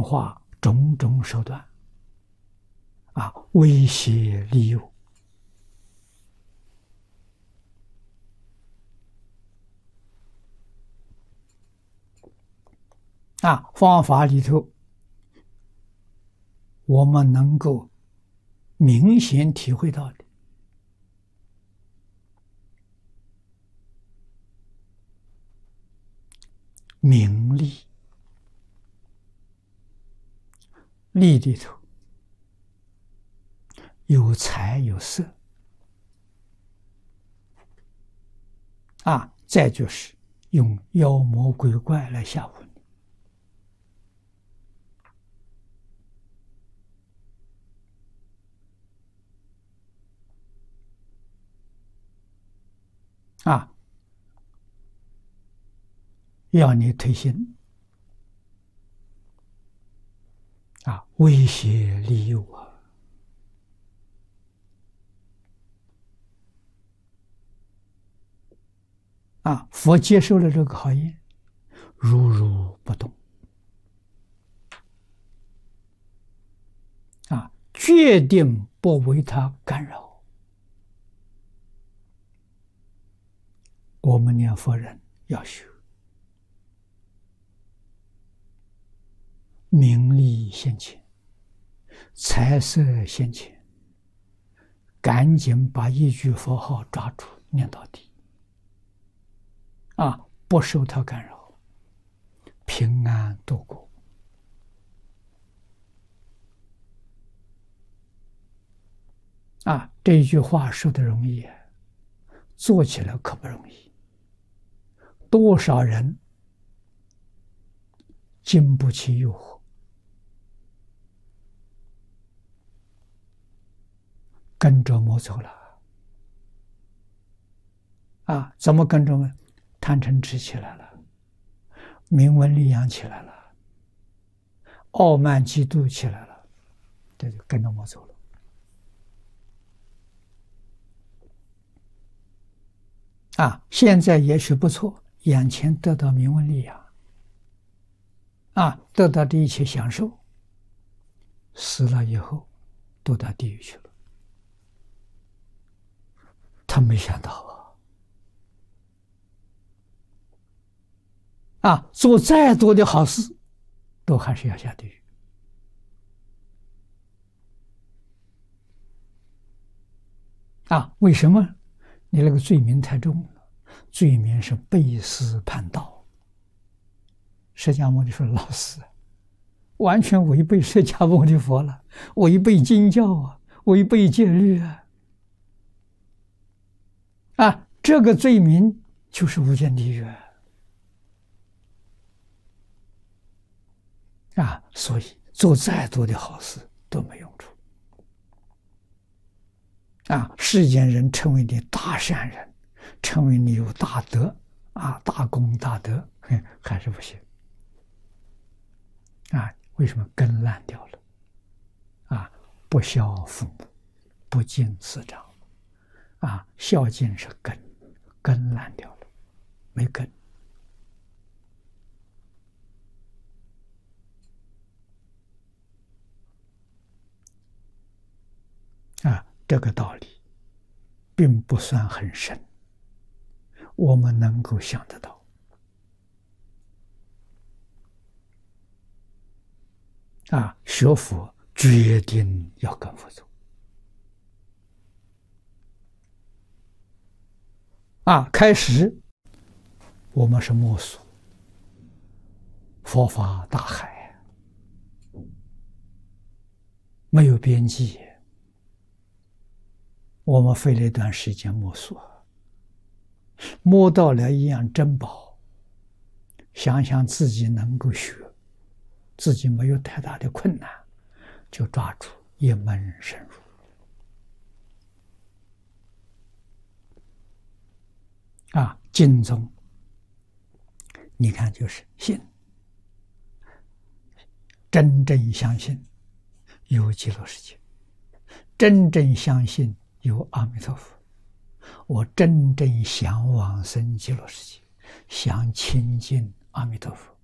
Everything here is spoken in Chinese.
化种种手段，威胁利诱。方法里头，我们能够明显体会到的，名利，利里头有财有色，再就是用妖魔鬼怪来吓唬你。要你退心，威胁利诱佛接受了这个考验，如如不动，决定不为他干扰。我们念佛人要修名利现前，财色现前，赶紧把一句佛号抓住，念到底，不受他干扰，平安度过。这一句话说的容易，做起来可不容易。多少人经不起诱惑，跟着魔走了。怎么跟着呢？贪嗔痴起来了，名闻利养起来了，傲慢嫉妒起来了，这就跟着魔走了。现在也许不错，眼前得到名闻利养，得到的一切享受，死了以后都到地狱去了。他没想到做再多的好事，都还是要下地狱。为什么？你那个罪名太重了，罪名是背师叛道。释迦牟尼说：“老师，完全违背释迦牟尼佛了，违背经教违背戒律这个罪名就是无间地狱所以做再多的好事都没用处。世间人称为你大善人，称为你有大德大功大德，还是不行为什么？根烂掉了不孝父母，不敬师长孝敬是根烂掉了，没根这个道理并不算很深，我们能够想得到学佛决定要跟佛走开始我们是摸索佛法大海，没有边际，我们费了一段时间摸索，摸到了一样珍宝，想想自己能够学，自己没有太大的困难，就抓住一门深入经宗你看就是信，真正相信有极乐世界，真正相信有阿弥陀佛，我真正想往生极乐世界，想亲近阿弥陀佛，